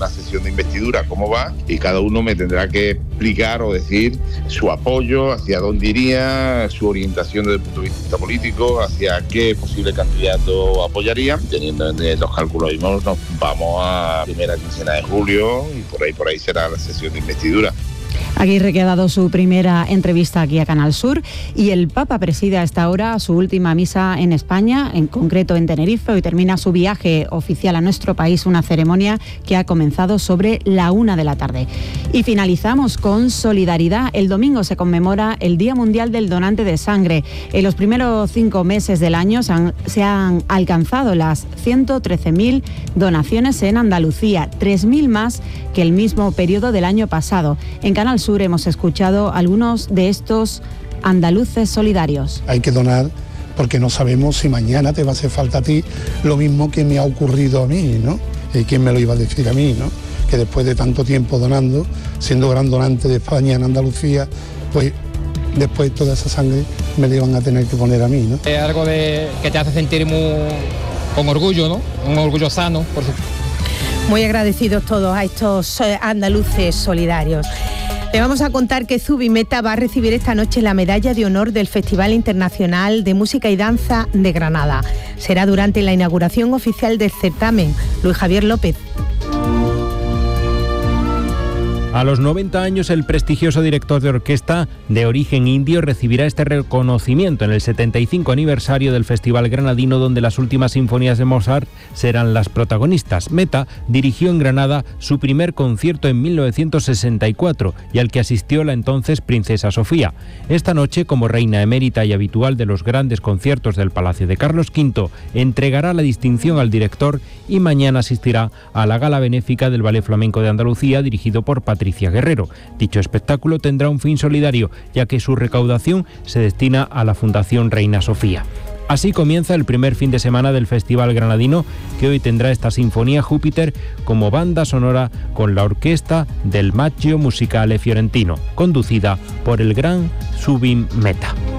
la sesión de investidura cómo va, y cada uno me tendrá que explicar o decir su apoyo, hacia dónde iría, su orientación desde el punto de vista político, hacia qué posible candidato apoyaría. Teniendo en los cálculos mismos, nos vamos a primera quincena de julio y por ahí será la sesión de investidura. Aguirre, que ha dado su primera entrevista aquí a Canal Sur, y el Papa preside a esta hora su última misa en España, en concreto en Tenerife. Hoy termina su viaje oficial a nuestro país, una ceremonia que ha comenzado sobre la 1 de la tarde. Y finalizamos con solidaridad. El domingo se conmemora el Día Mundial del Donante de Sangre. En los primeros 5 meses del año se han alcanzado las 113.000 donaciones en Andalucía, 3.000 más que el mismo periodo del año pasado. En Canal Sur hemos escuchado algunos de estos andaluces solidarios. Hay que donar porque no sabemos si mañana te va a hacer falta a ti lo mismo que me ha ocurrido a mí, ¿no? ¿Quién me lo iba a decir a mí, no? Que después de tanto tiempo donando, siendo gran donante de España en Andalucía, pues después toda esa sangre me la iban a tener que poner a mí, ¿no? Es algo que te hace sentir con orgullo, ¿no? Un orgullo sano, por supuesto. Muy agradecidos todos a estos andaluces solidarios. Le vamos a contar que Zubimeta va a recibir esta noche la medalla de honor del Festival Internacional de Música y Danza de Granada. Será durante la inauguración oficial del certamen. Luis Javier López. A los 90 años, el prestigioso director de orquesta de origen indio recibirá este reconocimiento en el 75 aniversario del Festival Granadino, donde las últimas sinfonías de Mozart serán las protagonistas. Meta dirigió en Granada su primer concierto en 1964 y al que asistió la entonces princesa Sofía. Esta noche, como reina emérita y habitual de los grandes conciertos del Palacio de Carlos V, entregará la distinción al director y mañana asistirá a la gala benéfica del Ballet Flamenco de Andalucía, dirigido por Patricia Guerrero. Dicho espectáculo tendrá un fin solidario, ya que su recaudación se destina a la Fundación Reina Sofía. Así comienza el primer fin de semana del Festival Granadino, que hoy tendrá esta Sinfonía Júpiter como banda sonora con la orquesta del Macchio Musicale Fiorentino, conducida por el gran Zubimeta.